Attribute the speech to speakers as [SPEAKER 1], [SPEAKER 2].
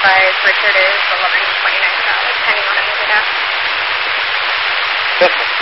[SPEAKER 1] Otherwise, Richard is $11.29 per hour, depending on a visit out.
[SPEAKER 2] Perfect.